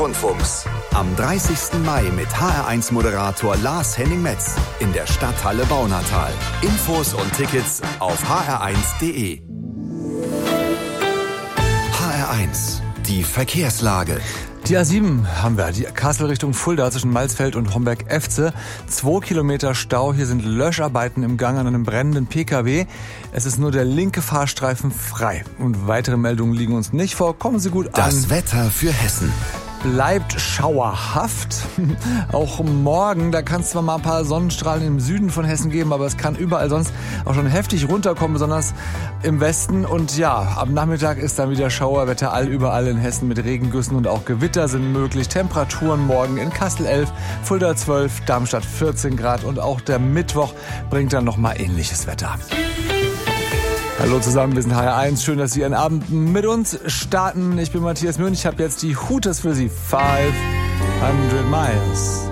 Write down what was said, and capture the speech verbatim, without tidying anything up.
Rundfunks. Am dreißigsten Mai mit H R eins Moderator Lars Henning Metz in der Stadthalle Baunatal. Infos und Tickets auf h r eins punkt d e. H R eins, die Verkehrslage. Die A sieben haben wir, die Kassel Richtung Fulda zwischen Malsfeld und Homberg-Efze. Zwei Kilometer Stau, hier sind Löscharbeiten im Gang an einem brennenden P K W. Es ist nur der linke Fahrstreifen frei. Und weitere Meldungen liegen uns nicht vor. Kommen Sie gut an. Das Wetter für Hessen. Bleibt schauerhaft. Auch morgen, da kann es zwar mal ein paar Sonnenstrahlen im Süden von Hessen geben, aber es kann überall sonst auch schon heftig runterkommen, besonders im Westen. Und ja, am Nachmittag ist dann wieder Schauerwetter all überall in Hessen mit Regengüssen und auch Gewitter sind möglich. Temperaturen morgen in Kassel elf, Fulda zwölf, Darmstadt vierzehn Grad und auch der Mittwoch bringt dann nochmal ähnliches Wetter. Hallo zusammen, wir sind H R eins. Schön, dass Sie Ihren Abend mit uns starten. Ich bin Matthias Münch, ich habe jetzt die Hutes für Sie. fünfhundert Miles.